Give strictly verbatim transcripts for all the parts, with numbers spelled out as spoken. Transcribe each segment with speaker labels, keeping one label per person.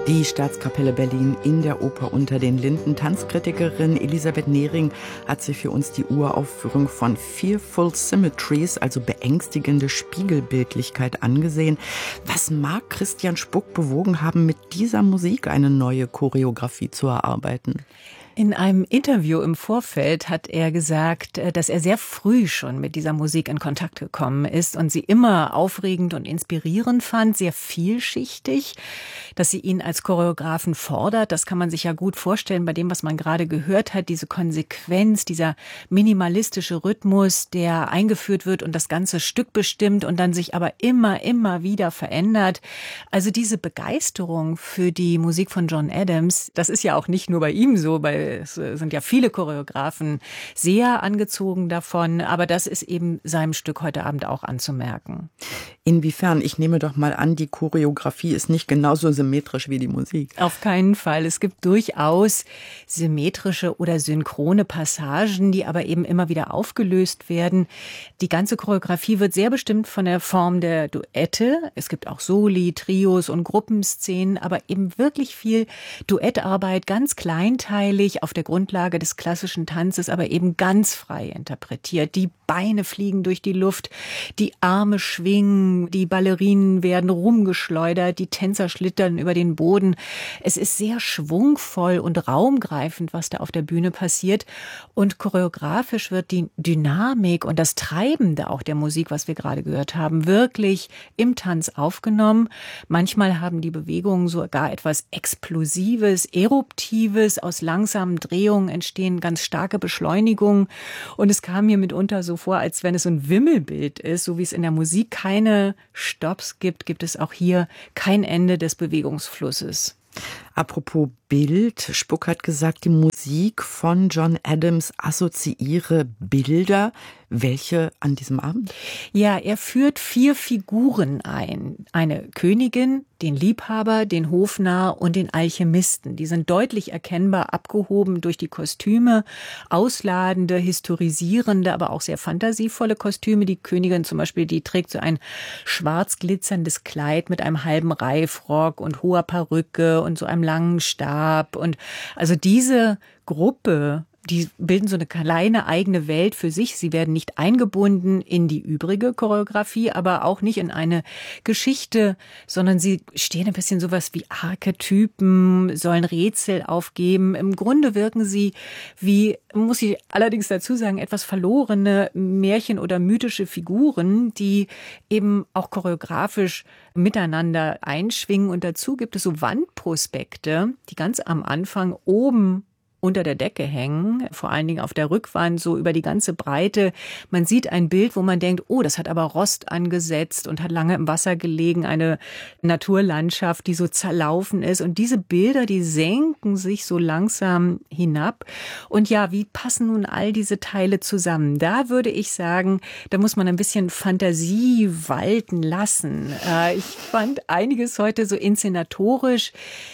Speaker 1: Die Staatskapelle Berlin in der Oper Unter den Linden. Tanzkritikerin Elisabeth Nehring hat sich für uns die Uraufführung von Fearful Symmetries, also beängstigende Spiegelbildlichkeit, angesehen. Was mag Christian Spuck bewogen haben, mit dieser Musik eine neue Choreografie zu erarbeiten?
Speaker 2: In einem Interview im Vorfeld hat er gesagt, dass er sehr früh schon mit dieser Musik in Kontakt gekommen ist und sie immer aufregend und inspirierend fand, sehr vielschichtig, dass sie ihn als Choreografen fordert. Das kann man sich ja gut vorstellen bei dem, was man gerade gehört hat, diese Konsequenz, dieser minimalistische Rhythmus, der eingeführt wird und das ganze Stück bestimmt und dann sich aber immer, immer wieder verändert. Also diese Begeisterung für die Musik von John Adams, das ist ja auch nicht nur bei ihm so, bei es sind ja viele Choreografen sehr angezogen davon, aber das ist eben seinem Stück heute Abend auch anzumerken.
Speaker 1: Inwiefern? Ich nehme doch mal an, die Choreografie ist nicht genauso symmetrisch wie die Musik.
Speaker 2: Auf keinen Fall. Es gibt durchaus symmetrische oder synchrone Passagen, die aber eben immer wieder aufgelöst werden. Die ganze Choreografie wird sehr bestimmt von der Form der Duette. Es gibt auch Soli, Trios und Gruppenszenen, aber eben wirklich viel Duettarbeit, ganz kleinteilig, auf der Grundlage des klassischen Tanzes, aber eben ganz frei interpretiert. Die Beine fliegen durch die Luft, die Arme schwingen, die Ballerinen werden rumgeschleudert, die Tänzer schlittern über den Boden. Es ist sehr schwungvoll und raumgreifend, was da auf der Bühne passiert. Und choreografisch wird die Dynamik und das Treibende auch der Musik, was wir gerade gehört haben, wirklich im Tanz aufgenommen. Manchmal haben die Bewegungen sogar etwas Explosives, Eruptives. Aus langsamen Drehungen entstehen ganz starke Beschleunigungen. Und es kam mir mitunter so vor, als wenn es so ein Wimmelbild ist, so wie es in der Musik keine Stopps gibt, gibt es auch hier kein Ende des Bewegungsflusses.
Speaker 1: Apropos Bild, Spuck hat gesagt, die Musik von John Adams assoziiere Bilder. Welche an diesem Abend?
Speaker 2: Ja, er führt vier Figuren ein. Eine Königin, den Liebhaber, den Hofnarr und den Alchemisten. Die sind deutlich erkennbar abgehoben durch die Kostüme. Ausladende, historisierende, aber auch sehr fantasievolle Kostüme. Die Königin zum Beispiel, die trägt so ein schwarz glitzerndes Kleid mit einem halben Reifrock und hoher Perücke und so einem langen Stab. Und also diese Gruppe, die bilden so eine kleine eigene Welt für sich. Sie werden nicht eingebunden in die übrige Choreografie, aber auch nicht in eine Geschichte, sondern sie stehen ein bisschen sowas wie Archetypen, sollen Rätsel aufgeben. Im Grunde wirken sie wie, muss ich allerdings dazu sagen, etwas verlorene Märchen- oder mythische Figuren, die eben auch choreografisch miteinander einschwingen. Und dazu gibt es so Wandprospekte, die ganz am Anfang oben unter der Decke hängen, vor allen Dingen auf der Rückwand, so über die ganze Breite. Man sieht ein Bild, wo man denkt, oh, das hat aber Rost angesetzt und hat lange im Wasser gelegen, eine Naturlandschaft, die so zerlaufen ist. Und diese Bilder, die senken sich so langsam hinab. Und ja, wie passen nun all diese Teile zusammen? Da würde ich sagen, da muss man ein bisschen Fantasie walten lassen. Ich fand einiges heute so inszenatorisch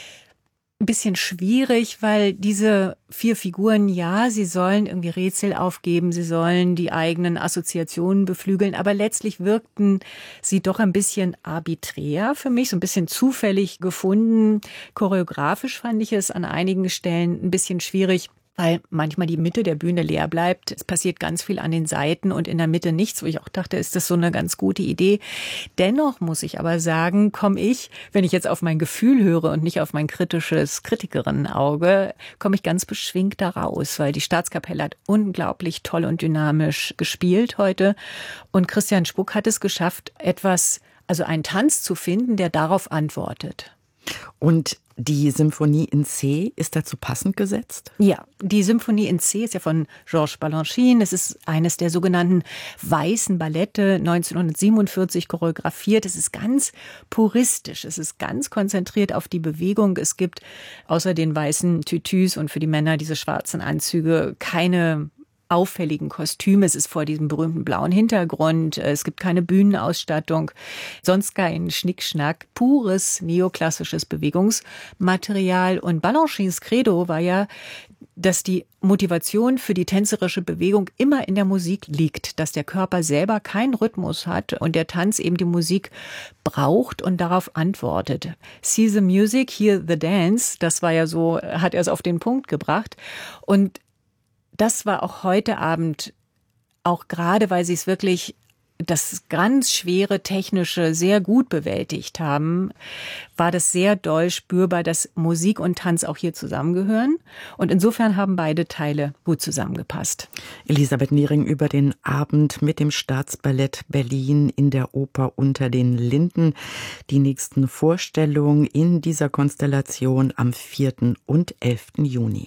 Speaker 2: ein bisschen schwierig, weil diese vier Figuren, ja, sie sollen irgendwie Rätsel aufgeben, sie sollen die eigenen Assoziationen beflügeln, aber letztlich wirkten sie doch ein bisschen arbiträr für mich, so ein bisschen zufällig gefunden. Choreografisch fand ich es an einigen Stellen ein bisschen schwierig, weil manchmal die Mitte der Bühne leer bleibt. Es passiert ganz viel an den Seiten und in der Mitte nichts, wo ich auch dachte, ist das so eine ganz gute Idee. Dennoch muss ich aber sagen, komme ich, wenn ich jetzt auf mein Gefühl höre und nicht auf mein kritisches Kritikerinnenauge, komme ich ganz beschwingt da raus, weil die Staatskapelle hat unglaublich toll und dynamisch gespielt heute. Und Christian Spuck hat es geschafft, etwas, also einen Tanz zu finden, der darauf antwortet.
Speaker 1: Und die Symphonie in C ist dazu passend gesetzt?
Speaker 2: Ja, die Symphonie in C ist ja von Georges Balanchine. Es ist eines der sogenannten weißen Ballette, neunzehnhundertsiebenundvierzig choreografiert. Es ist ganz puristisch, es ist ganz konzentriert auf die Bewegung. Es gibt außer den weißen Tütüs und für die Männer diese schwarzen Anzüge keine auffälligen Kostüme. Es ist vor diesem berühmten blauen Hintergrund. Es gibt keine Bühnenausstattung. Sonst kein Schnickschnack. Pures neoklassisches Bewegungsmaterial. Und Balanchines Credo war ja, dass die Motivation für die tänzerische Bewegung immer in der Musik liegt, dass der Körper selber keinen Rhythmus hat und der Tanz eben die Musik braucht und darauf antwortet. See the music, hear the dance, das war ja so, hat er es auf den Punkt gebracht. Und das war auch heute Abend, auch gerade, weil sie es wirklich das ganz schwere Technische sehr gut bewältigt haben, war das sehr doll spürbar, dass Musik und Tanz auch hier zusammengehören. Und insofern haben beide Teile gut zusammengepasst.
Speaker 1: Elisabeth Nehring über den Abend mit dem Staatsballett Berlin in der Oper Unter den Linden. Die nächsten Vorstellungen in dieser Konstellation am vierten und elften Juni.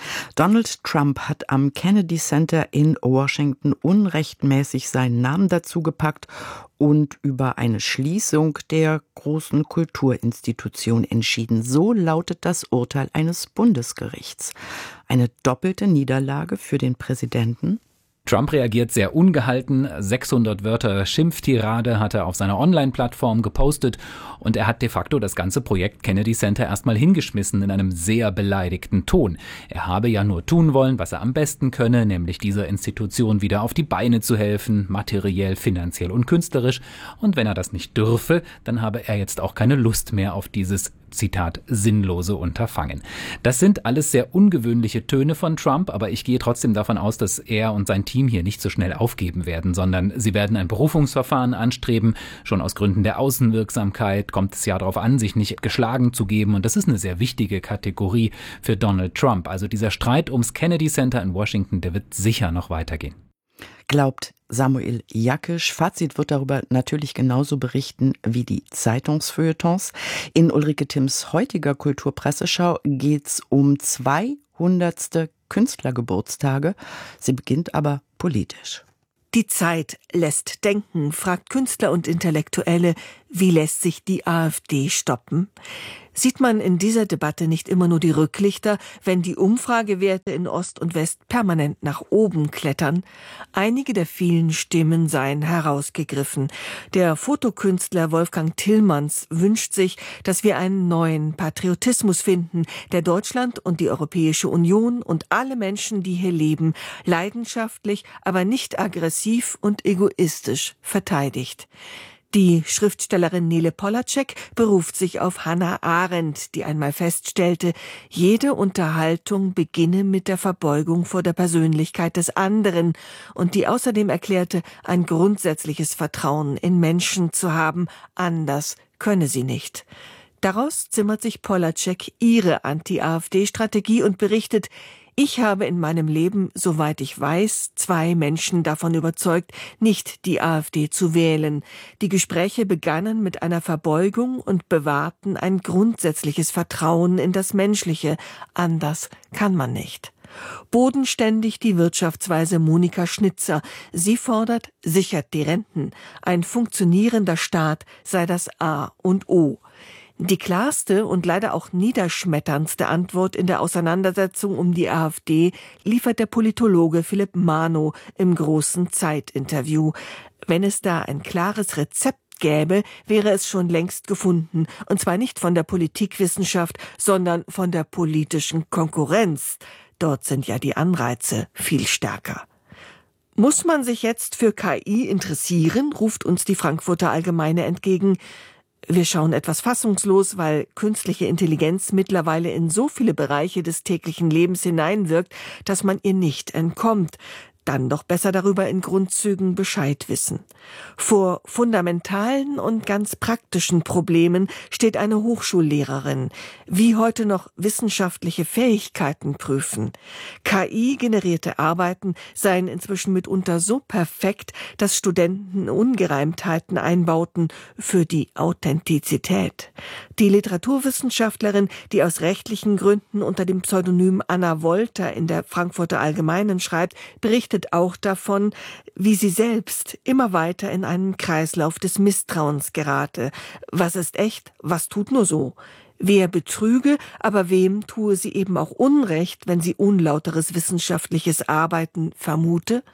Speaker 1: Donald Trump hat am Kennedy Center in Washington unrechtmäßig seinen Namen dazu gepackt und über eine Schließung der großen Kulturinstitution entschieden. So lautet das Urteil eines Bundesgerichts. Eine doppelte Niederlage für den Präsidenten?
Speaker 3: Trump reagiert sehr ungehalten. sechshundert Wörter Schimpftirade hat er auf seiner Online-Plattform gepostet und er hat de facto das ganze Projekt Kennedy Center erstmal hingeschmissen in einem sehr beleidigten Ton. Er habe ja nur tun wollen, was er am besten könne, nämlich dieser Institution wieder auf die Beine zu helfen, materiell, finanziell und künstlerisch. Und wenn er das nicht dürfe, dann habe er jetzt auch keine Lust mehr auf dieses Zitat, sinnlose Unterfangen. Das sind alles sehr ungewöhnliche Töne von Trump, aber ich gehe trotzdem davon aus, dass er und sein Team hier nicht so schnell aufgeben werden, sondern sie werden ein Berufungsverfahren anstreben. Schon aus Gründen der Außenwirksamkeit kommt es ja darauf an, sich nicht geschlagen zu geben und das ist eine sehr wichtige Kategorie für Donald Trump. Also dieser Streit ums Kennedy Center in Washington, der wird sicher noch weitergehen.
Speaker 1: Glaubt Samuel Jakisch. Fazit wird darüber natürlich genauso berichten wie die Zeitungsfeuilletons. In Ulrike Timms heutiger Kulturpresseschau geht's um zweihundertste Künstlergeburtstage. Sie beginnt aber politisch.
Speaker 4: Die Zeit lässt denken, fragt Künstler und Intellektuelle, wie lässt sich die AfD stoppen? Sieht man in dieser Debatte nicht immer nur die Rücklichter, wenn die Umfragewerte in Ost und West permanent nach oben klettern? Einige der vielen Stimmen seien herausgegriffen. Der Fotokünstler Wolfgang Tillmanns wünscht sich, dass wir einen neuen Patriotismus finden, der Deutschland und die Europäische Union und alle Menschen, die hier leben, leidenschaftlich, aber nicht aggressiv und egoistisch verteidigt. Die Schriftstellerin Nele Polacek beruft sich auf Hannah Arendt, die einmal feststellte, jede Unterhaltung beginne mit der Verbeugung vor der Persönlichkeit des anderen und die außerdem erklärte, ein grundsätzliches Vertrauen in Menschen zu haben, anders könne sie nicht. Daraus zimmert sich Polacek ihre Anti-AfD-Strategie und berichtet, ich habe in meinem Leben, soweit ich weiß, zwei Menschen davon überzeugt, nicht die AfD zu wählen. Die Gespräche begannen mit einer Verbeugung und bewahrten ein grundsätzliches Vertrauen in das Menschliche. Anders kann man nicht. Bodenständig die Wirtschaftsweise Monika Schnitzer. Sie fordert, sichert die Renten. Ein funktionierender Staat sei das A und O. Die klarste und leider auch niederschmetterndste Antwort in der Auseinandersetzung um die AfD liefert der Politologe Philipp Manow im großen Zeit-Interview. Wenn es da ein klares Rezept gäbe, wäre es schon längst gefunden. Und zwar nicht von der Politikwissenschaft, sondern von der politischen Konkurrenz. Dort sind ja die Anreize viel stärker. Muss man sich jetzt für K I interessieren, ruft uns die Frankfurter Allgemeine entgegen. Wir schauen etwas fassungslos, weil künstliche Intelligenz mittlerweile in so viele Bereiche des täglichen Lebens hineinwirkt, dass man ihr nicht entkommt. Dann doch besser darüber in Grundzügen Bescheid wissen. Vor fundamentalen und ganz praktischen Problemen steht eine Hochschullehrerin. Wie heute noch wissenschaftliche Fähigkeiten prüfen. K I-generierte Arbeiten seien inzwischen mitunter so perfekt, dass Studenten Ungereimtheiten einbauten für die Authentizität. Die Literaturwissenschaftlerin, die aus rechtlichen Gründen unter dem Pseudonym Anna Wolter in der Frankfurter Allgemeinen schreibt, berichtet auch davon, wie sie selbst immer weiter in einen Kreislauf des Misstrauens gerate. Was ist echt? Was tut nur so? Wer betrüge, aber wem tue sie eben auch Unrecht, wenn sie unlauteres wissenschaftliches Arbeiten vermute?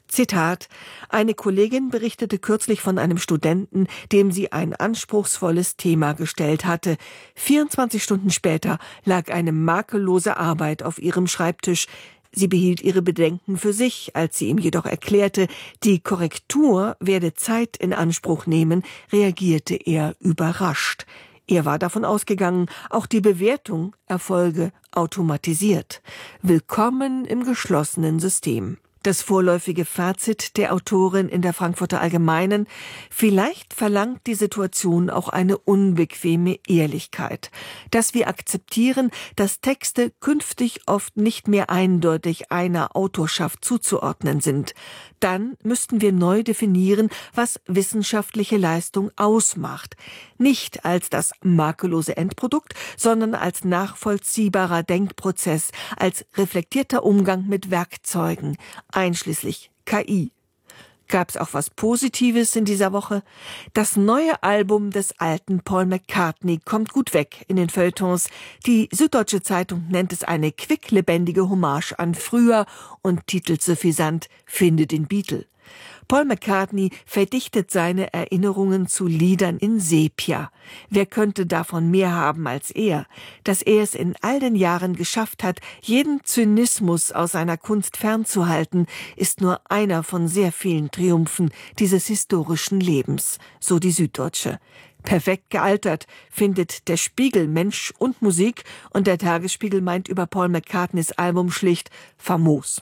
Speaker 4: Zitat: Eine Kollegin berichtete kürzlich von einem Studenten, dem sie ein anspruchsvolles Thema gestellt hatte. vierundzwanzig Stunden später lag eine makellose Arbeit auf ihrem Schreibtisch. Sie behielt ihre Bedenken für sich, als sie ihm jedoch erklärte, die Korrektur werde Zeit in Anspruch nehmen, reagierte er überrascht. Er war davon ausgegangen, auch die Bewertung erfolge automatisiert. Willkommen im geschlossenen System. Das vorläufige Fazit der Autorin in der Frankfurter Allgemeinen: Vielleicht verlangt die Situation auch eine unbequeme Ehrlichkeit, dass wir akzeptieren, dass Texte künftig oft nicht mehr eindeutig einer Autorschaft zuzuordnen sind. Dann müssten wir neu definieren, was wissenschaftliche Leistung ausmacht. Nicht als das makellose Endprodukt, sondern als nachvollziehbarer Denkprozess, als reflektierter Umgang mit Werkzeugen, einschließlich K I. Gab es auch was Positives in dieser Woche? Das neue Album des alten Paul McCartney kommt gut weg in den Feuilletons. Die Süddeutsche Zeitung nennt es eine quicklebendige Hommage an früher und titelt suffisant »Finde den Beatle«. Paul McCartney verdichtet seine Erinnerungen zu Liedern in Sepia. Wer könnte davon mehr haben als er? Dass er es in all den Jahren geschafft hat, jeden Zynismus aus seiner Kunst fernzuhalten, ist nur einer von sehr vielen Triumphen dieses historischen Lebens, so die Süddeutsche. Perfekt gealtert, findet der Spiegel Mensch und Musik, und der Tagesspiegel meint über Paul McCartneys Album schlicht famos.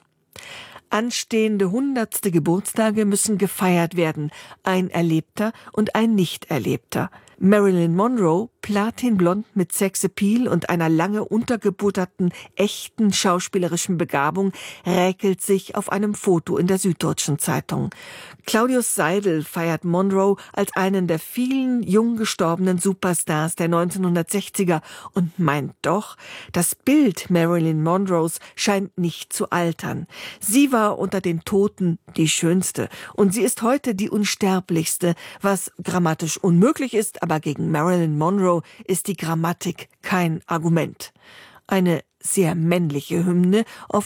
Speaker 4: Anstehende hundertste Geburtstage müssen gefeiert werden, ein erlebter und ein nicht erlebter. Marilyn Monroe, platinblond mit Sexappeal und einer lange untergebutterten, echten schauspielerischen Begabung, räkelt sich auf einem Foto in der Süddeutschen Zeitung. Claudius Seidel feiert Monroe als einen der vielen jung gestorbenen Superstars der neunzehnhundertsechziger und meint doch, das Bild Marilyn Monroes scheint nicht zu altern. Sie war unter den Toten die schönste und sie ist heute die unsterblichste, was grammatisch unmöglich ist, aber gegen Marilyn Monroe ist die Grammatik kein Argument. Eine sehr männliche Hymne, auf